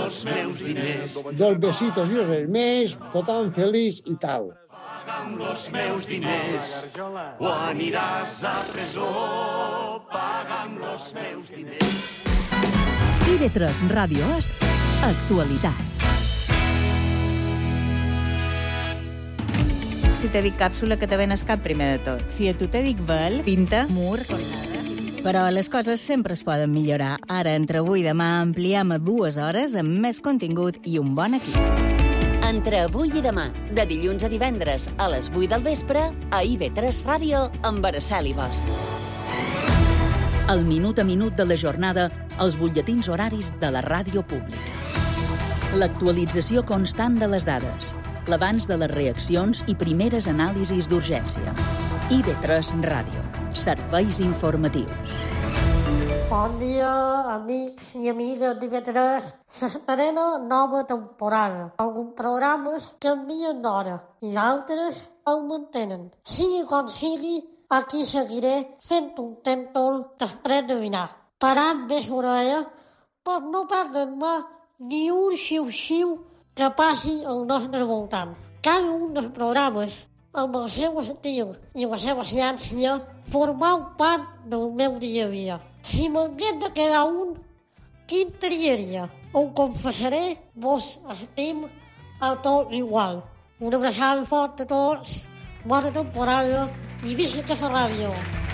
los meus diners. Dos besitos i res més, tothom feliç i tal. Paga amb los meus diners, o aniràs a presó. Paga amb los meus diners. IB3 Ràdio és actualitat. Si te dic càpsula, que te venes cap primer de tot. Si a tu te dic vel, pinta, mur, cornada. Però les coses sempre es poden millorar. Ara, entre avui i demà, ampliem a 2 hores amb més contingut i un bon equip. Entre avui i demà, de dilluns a divendres, a les 8 del vespre, a IB3 Ràdio, amb Araceli Bosch. El minut a minut de la jornada, els butlletins horaris de la ràdio pública. L'actualització constant de les dades, l'abans de les reaccions i primeres anàlisis d'urgència. IB3 Ràdio. Serveis informatius. Bon dia, amics i amigues d'IB3. S'estrena nova temporada. Alguns programes canvien d'hora i d'altres el mantenen. Sigui com sigui, aquí seguiré fent un tèntol després de dinar. Parant més orella per no perdre-me ni un xiu-xiu que passi al nostre voltant. Cada un dels programes, amb el seu estil i la seva ciència, formau part del meu dia a dia. Si m'hagués de quedar un, quin triaria? Ho confessaré, vos estim a tot igual. Una abraçada forta a tots, bona temporada i visca la ràdio.